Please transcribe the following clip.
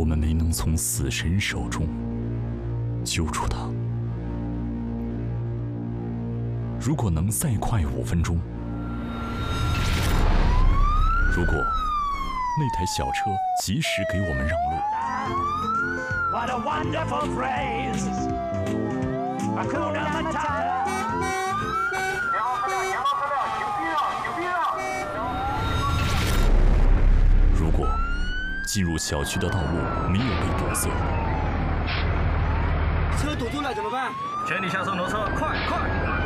我们没能从死神手中救出他。如果能再快5分钟，如果那台小车及时给我们让路。 What a wonderful phrase! Hakuna Matata. 如果进入小区的道路没有被堵塞， 车堵住了怎么办？ 全体下送挪车，快快！